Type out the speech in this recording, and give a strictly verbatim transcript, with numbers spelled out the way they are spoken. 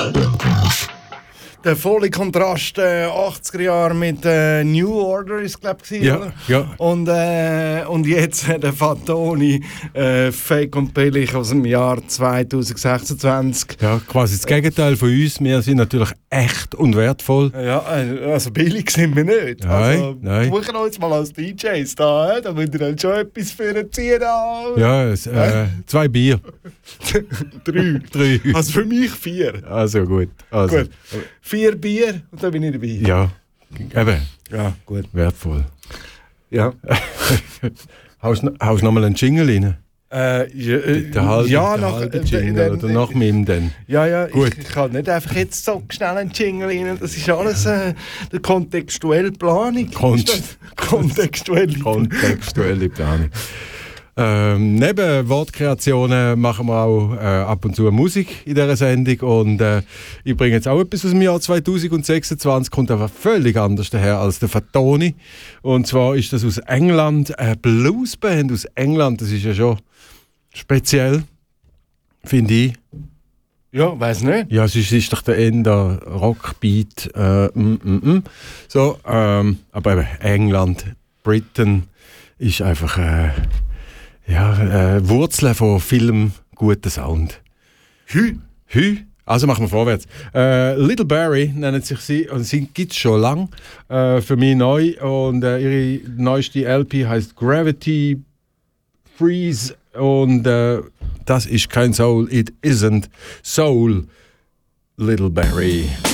Der volle Kontrast äh, achtziger Jahre mit äh, New Order ist glaube ich, ja, oder? Ja. Und, äh, und jetzt äh, der Fatoni äh, Fake und billig aus dem Jahr zwanzig sechsundzwanzig. Ja, quasi das Gegenteil von uns. Wir sind natürlich echt und wertvoll. Ja, also billig sind wir nicht. Nein, also, nein. buchen uns mal als D Js da, da müsst ihr dann schon etwas für einen ziehen. Ja, es, äh, zwei Bier. Drei. Drei. Also für mich vier. Also gut. Also. Gut. Vier Bier und dann bin ich dabei. Ja, eben. Ja, gut. Wertvoll. Ja. Haust du noch mal einen Jingle rein? Äh, ja, äh, Der halbe, ja, der nach halbe äh, Jingle dann, oder nach meinem dann? Ja, ja, Gut. ich, ich kann nicht einfach jetzt so schnell einen Jingle rein. Das ist alles äh, der kontextuelle Planung. Konst- Kontextuelle Kontextuelle Planung. Ähm, neben Wortkreationen machen wir auch äh, ab und zu Musik in dieser Sendung und äh, ich bringe jetzt auch etwas aus dem Jahr zwanzig sechsundzwanzig, kommt aber völlig anders daher als der Fatoni, und zwar ist das aus England, eine Bluesband aus England. Das ist ja schon speziell, finde ich. Ja, weiß nicht. Ja, es ist, ist doch der Ende Rockbeat, äh, mm, mm, mm. so, ähm, aber eben England, Britain ist einfach äh, ja, äh, Wurzeln von vielem guten Sound. Hü. Hü. Also machen wir vorwärts. Äh, Little Barry nennen sich sie und sie gibt es schon lang. Äh, für mich neu und äh, ihre neueste L P heißt Gravity Freeze und äh, das ist kein Soul, it isn't Soul. Little Barry.